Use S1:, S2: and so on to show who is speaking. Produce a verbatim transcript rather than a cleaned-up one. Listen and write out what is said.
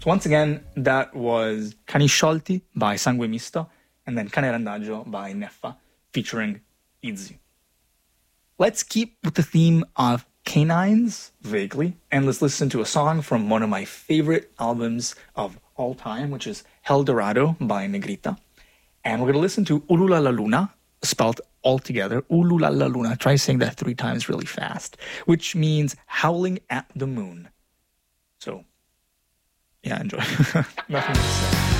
S1: So once again, that was Cani Sciolti by Sangue Misto, and then Cane Randagio by Neffa, featuring Izzy. Let's keep with the theme of canines, vaguely, and let's listen to a song from one of my favorite albums of all time, which is El Dorado by Negrita. And we're going to listen to Ulula la Luna, spelled all together, Ulula la Luna. Try saying that three times really fast, which means howling at the moon. So, yeah, enjoy. Nothing to say.